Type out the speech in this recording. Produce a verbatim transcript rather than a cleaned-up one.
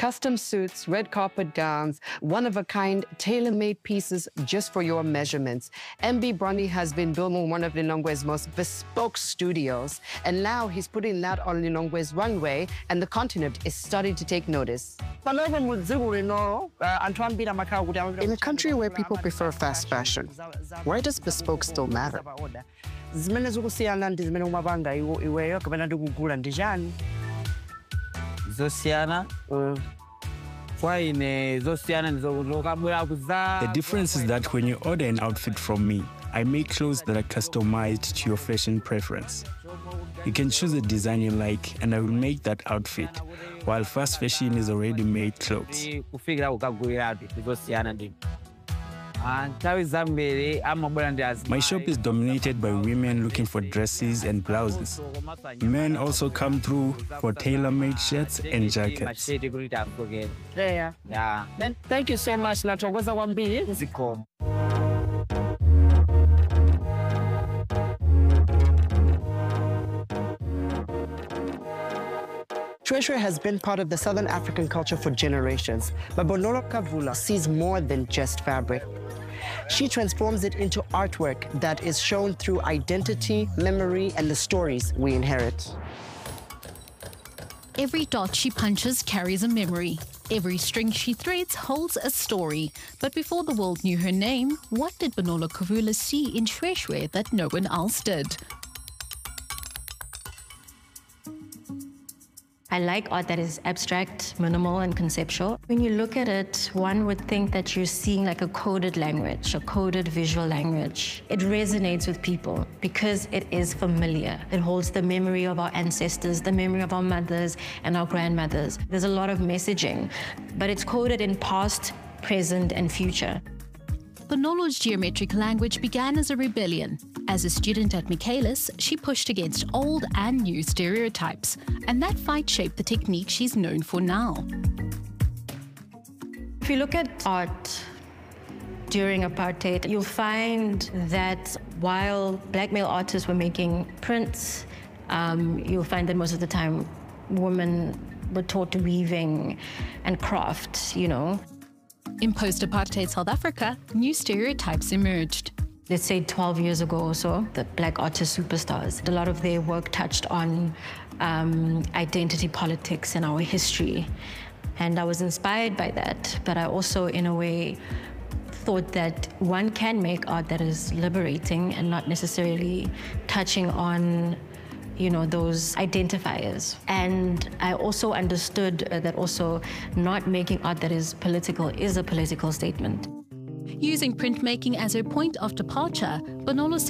Custom suits, red carpet gowns, one-of-a-kind, tailor-made pieces just for your measurements. M B Bronny has been building one of Lilongwe's most bespoke studios, and now he's putting that on Lilongwe's runway, and the continent is starting to take notice. In a country where people prefer fast fashion, why does bespoke still matter? Zosiana. The difference is that when you order an outfit from me, I make clothes that are customized to your fashion preference. You can choose a design you like, and I will make that outfit, while fast fashion is already made clothes. My shop is dominated by women looking for dresses and blouses. Men also come through for tailor-made shirts and jackets. Yeah. Yeah. Thank you so much, Natogwaza Wambili. Shweshwe has been part of the Southern African culture for generations, but Bonolo Kavula sees more than just fabric. She transforms it into artwork that is shown through identity, memory, and the stories we inherit. Every dot she punches carries a memory. Every string she threads holds a story. But before the world knew her name, what did Bonolo Kavula see in Shweshwe that no one else did? I like art that is abstract, minimal, and conceptual. When you look at it, one would think that you're seeing like a coded language, a coded visual language. It resonates with people because it is familiar. It holds the memory of our ancestors, the memory of our mothers and our grandmothers. There's a lot of messaging, but it's coded in past, present, and future. Bonolo's geometric language began as a rebellion. As a student at Michaelis, she pushed against old and new stereotypes, and that fight shaped the technique she's known for now. If you look at art during apartheid, you'll find that while black male artists were making prints, um, you'll find that most of the time women were taught weaving and craft, you know. In post-apartheid South Africa, new stereotypes emerged. Let's say twelve years ago or so, the black artist superstars, a lot of their work touched on um, identity politics and our history. And I was inspired by that, but I also, in a way, thought that one can make art that is liberating and not necessarily touching on you know, those identifiers. And I also understood that also not making art that is political is a political statement. Using printmaking as her point of departure, Bonolo